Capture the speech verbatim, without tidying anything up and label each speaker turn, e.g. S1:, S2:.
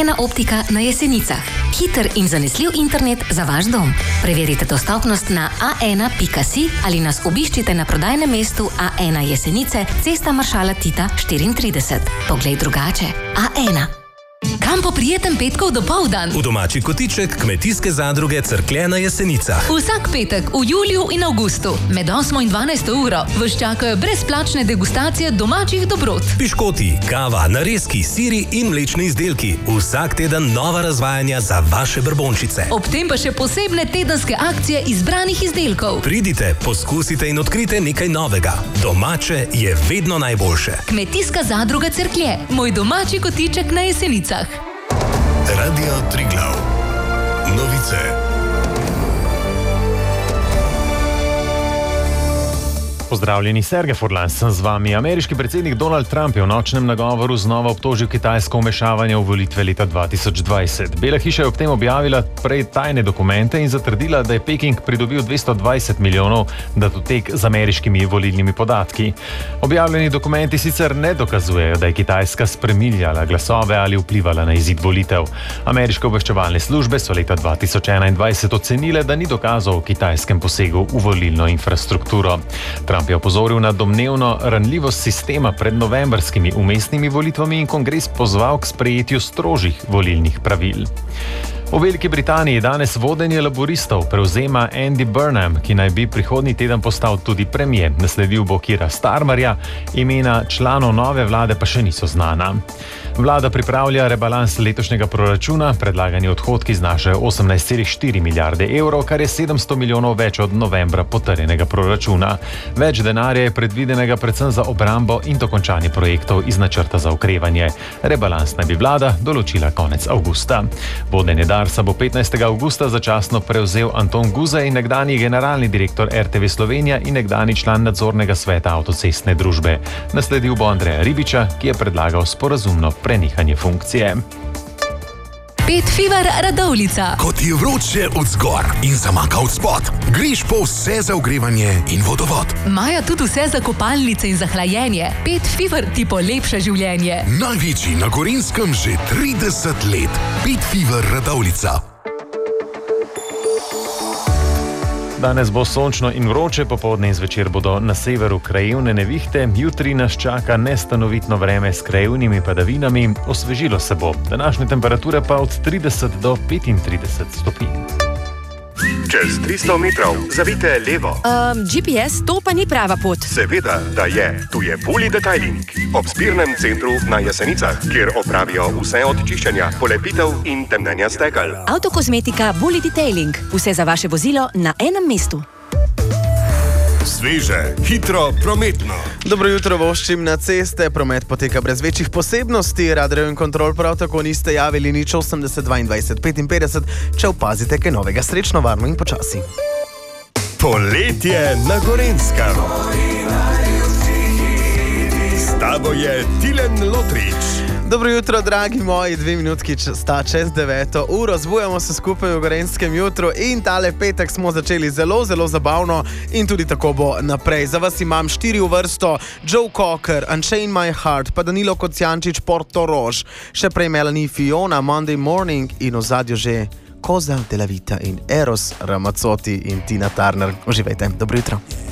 S1: ena optika na Jesenicah. Hiter in zanesljiv internet za vaš dom. Preverite dostopnost na a ena pika si ali nas obiščite na prodajnem mestu A ena Jesenice, Cesta maršala Tita štiriintrideset. Poglej drugače. A ena. Kam po prijeten petkov dopoldan?
S2: V domači kotiček Kmetijske zadruge Cerklje na Jesenicah.
S1: Vsak petek v juliju in avgustu med osmo in dvanajsto uro vas čakajo brezplačne degustacije domačih dobrot.
S2: Piškoti, kava, narezki, siri in mlečni izdelki. Vsak teden nova razvajanja za vaše brbončice.
S1: Ob tem pa še posebne tedenske akcije izbranih izdelkov.
S2: Pridite, poskusite in odkrite nekaj novega. Domače je vedno najboljše.
S1: Kmetijska zadruga Cerklje, moj domači kotiček na Jesenicah.
S3: Radio Triglav. Novice.
S4: Pozdravljeni, Sergej Furlan sem z vami. Ameriški predsednik Donald Trump je v nočnem nagovoru znova obtožil Kitajsko vmešavanja v volitve leta dva tisoč dvajset. Bela hiša je ob tem objavila prej tajne dokumente in zatrdila, da je Peking pridobil dvesto dvajset milijonov datotek z ameriškimi volilnimi podatki. Objavljeni dokumenti sicer ne dokazujejo, da je Kitajska spreminjala glasove ali vplivala na izid volitev. Ameriške obveščevalne službe so leta dva tisoč enaindvajset ocenile, da ni dokazov o kitajskem posegu v volilno infrastrukturo. Trump je opozoril na domnevno ranljivost sistema pred novembrskimi vmesnimi volitvami in kongres pozval k sprejetju strožjih volilnih pravil. V Veliki Britaniji danes vodenje laboristov prevzema Andy Burnham, ki naj bi prihodnji teden postal tudi premier. Nasledil bo Keira Starmerja, imena članov nove vlade pa še niso znana. Vlada pripravlja rebalans letošnjega proračuna, predlagani odhodki znašajo osemnajst celih štiri milijarde evrov, kar je sedemsto milijonov več od novembra potrjenega proračuna. Več denarja je predvidenega predvsem za obrambo in dokončanje projektov iz načrta za okrevanje. Rebalans naj bi vlada določila konec avgusta. Vodenje Darsa bo petnajstega avgusta začasno prevzel Anton Guzej, nekdanji generalni direktor R T V Slovenija in nekdanji član nadzornega sveta avtocestne družbe. Nasledil bo Andreja Ribiča, ki je predlagal sporazumno prenehanje funkcije.
S1: Pet Fever Radovljica.
S3: Ko ti je vroče od zgor in zamaka od spod, greš po vse za ogrevanje in vodovod.
S1: Maja tudi vse za kopalnice in za hlajenje. Pet Fever ti polepša življenje.
S3: Največji na Gorenjskem že trideset let. Pet Fever Radovljica.
S4: Danes bo sončno in vroče, popoldne in zvečer bodo na severu krajevne nevihte, jutri nas čaka nestanovitno vreme s krajevnimi padavinami, osvežilo se bo. Današnje temperature pa od trideset do petintrideset stopinj.
S5: Čez tristo metrov zavite levo.
S6: Um, G P S, to pa ni prava pot.
S5: Seveda, da je. Tu je Bully Detailing. Ob zbirnem centru na Jesenicah, kjer opravijo vse od čiščenja, polepitev in temnenja stekel.
S6: Avtokozmetika Bully Detailing. Vse za vaše vozilo na enem mestu.
S3: Sveže, hitro, prometno.
S7: Dobro jutro voščim na ceste, promet poteka brez večjih posebnosti, radarjev in kontrol prav tako niste javili nič osemdeset dvaindvajset petinpetdeset, če opazite kaj novega. Srečno, varno in počasi.
S5: Poletje na Gorenjskem. S tabo je Tilen Lotrič.
S7: Dobro jutro, dragi moji, dve minutki sta čez deveto uro, zbujamo se skupaj v Gorenjskem jutru in tale petek smo začeli zelo, zelo zabavno in tudi tako bo naprej. Za vas imam štiri v vrsto: Joe Cocker, Unchain My Heart, pa Danilo Kocijančič, Portorož, še prej Melanie Fiona, Monday Morning in v zadju že Cosa della Vita in Eros Ramazzotti in Tina Turner. Uživajte, dobro jutro.